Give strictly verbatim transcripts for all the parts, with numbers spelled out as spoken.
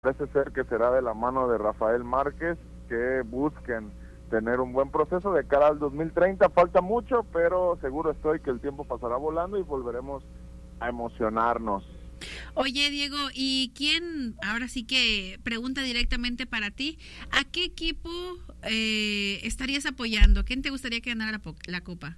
parece ser que será de la mano de Rafael Márquez, que busquen tener un buen proceso de cara al dos mil treinta. Falta mucho, pero seguro estoy que el tiempo pasará volando y volveremos a emocionarnos. Oye, Diego, ¿y quién, ahora sí que pregunta directamente para ti, a qué equipo eh, estarías apoyando? ¿Quién te gustaría que ganara la, la Copa?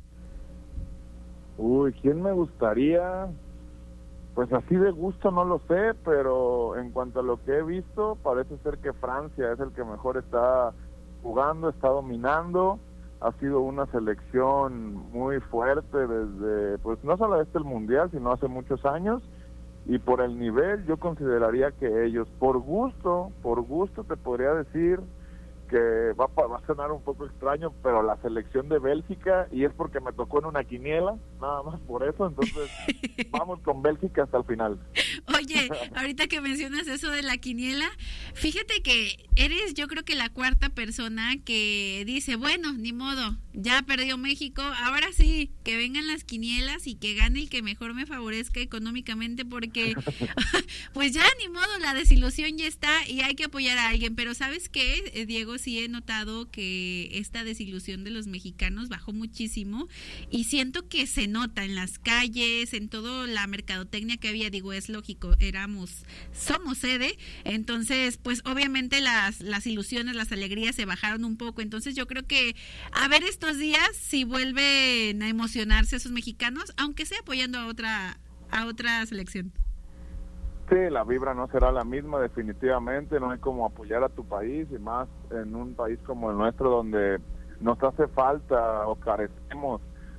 Uy, ¿quién me gustaría? Pues así de gusto no lo sé, pero en cuanto a lo que he visto, parece ser que Francia es el que mejor está jugando, está dominando. Ha sido una selección muy fuerte desde, pues no solo desde el Mundial, sino hace muchos años. Y por el nivel yo consideraría que ellos, por gusto, por gusto te podría decir que va, va a sonar un poco extraño, pero la selección de Bélgica, y es porque me tocó en una quiniela, nada más por eso, entonces vamos con Bélgica hasta el final. Oye, ahorita que mencionas eso de la quiniela, fíjate que eres yo creo que la cuarta persona que dice, bueno, ni modo, ya perdió México, ahora sí, que vengan las quinielas y que gane el que mejor me favorezca económicamente, porque pues ya ni modo, la desilusión ya está y hay que apoyar a alguien. Pero ¿sabes qué, Diego? Sí he notado que esta desilusión de los mexicanos bajó muchísimo y siento que se nota en las calles, en toda la mercadotecnia que había. Digo, es lógico, éramos, somos sede, entonces pues obviamente las, las ilusiones, las alegrías se bajaron un poco. Entonces yo creo que a ver estos días si vuelven a emocionarse esos mexicanos, aunque sea apoyando a otra, a otra selección. Sí, la vibra no será la misma definitivamente, no hay como apoyar a tu país, y más en un país como el nuestro donde nos hace falta o carecemos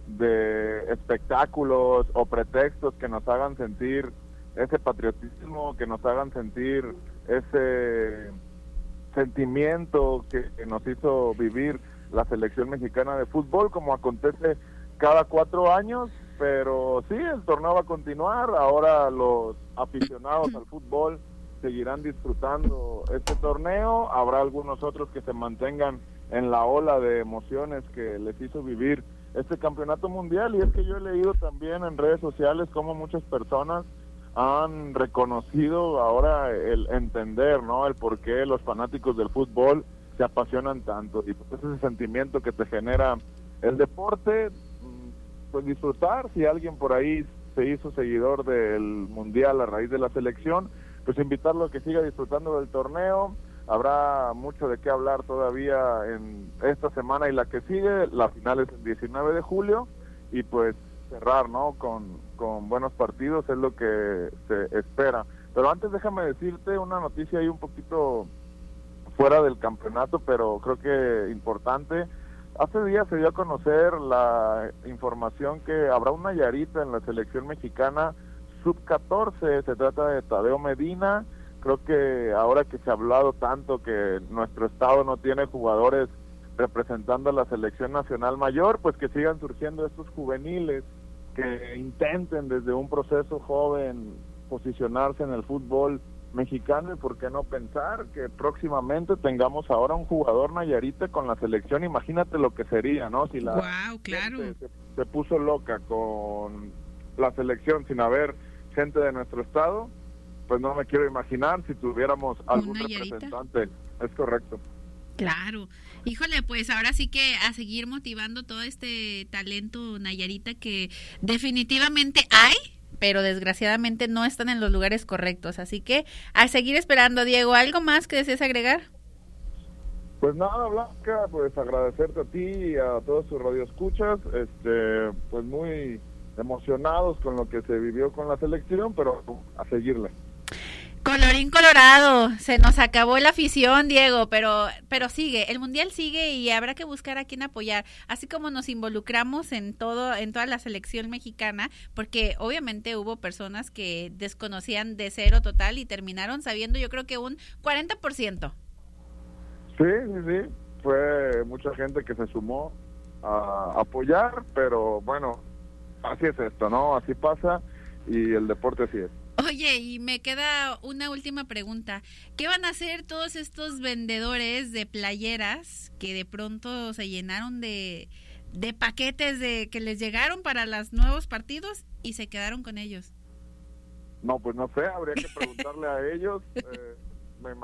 de espectáculos o pretextos que nos hagan sentir ese patriotismo, que nos hagan sentir ese sentimiento que, que nos hizo vivir la selección mexicana de fútbol, como acontece cada cuatro años. Pero sí, el torneo va a continuar. Ahora los aficionados al fútbol seguirán disfrutando este torneo. Habrá algunos otros que se mantengan en la ola de emociones que les hizo vivir este campeonato mundial. Y es que yo he leído también en redes sociales cómo muchas personas han reconocido ahora el entender, ¿no?, el por qué los fanáticos del fútbol se apasionan tanto. Y pues ese sentimiento que te genera el deporte, pues disfrutar. Si alguien por ahí se hizo seguidor del mundial a raíz de la selección, pues invitarlo a que siga disfrutando del torneo. Habrá mucho de qué hablar todavía en esta semana y la que sigue. La final es el diecinueve de julio y pues cerrar, ¿no?, con, con buenos partidos es lo que se espera. Pero antes déjame decirte una noticia ahí un poquito fuera del campeonato, pero creo que importante. Hace días se dio a conocer la información que habrá una Nayarita en la selección mexicana sub catorce, se trata de Tadeo Medina. Creo que ahora que se ha hablado tanto que nuestro estado no tiene jugadores representando a la selección nacional mayor, pues que sigan surgiendo estos juveniles, que intenten desde un proceso joven posicionarse en el fútbol mexicano, y por qué no pensar que próximamente tengamos ahora un jugador Nayarita con la selección. Imagínate lo que sería, ¿no? Si la wow, claro. gente se, se puso loca con la selección sin haber gente de nuestro estado, pues no me quiero imaginar si tuviéramos algún representante. Es correcto. Claro, híjole, pues ahora sí que a seguir motivando todo este talento Nayarita que definitivamente hay, pero desgraciadamente no están en los lugares correctos, así que a seguir esperando. Diego, ¿algo más que desees agregar? Pues nada, Blanca, pues agradecerte a ti y a todos tus radioescuchas, este, pues muy emocionados con lo que se vivió con la selección, pero a seguirle. Colorín colorado, se nos acabó la afición, Diego, pero pero sigue, el mundial sigue y habrá que buscar a quién apoyar, así como nos involucramos en todo, en toda la selección mexicana, porque obviamente hubo personas que desconocían de cero total y terminaron sabiendo, yo creo que un cuarenta por ciento. Sí, sí, sí, fue mucha gente que se sumó a apoyar, pero bueno, así es esto, ¿no? Así pasa y el deporte así es. Oye, y me queda una última pregunta. ¿Qué van a hacer todos estos vendedores de playeras que de pronto se llenaron de, de paquetes de que les llegaron para los nuevos partidos y se quedaron con ellos? No, pues no sé, habría que preguntarle a ellos. Eh,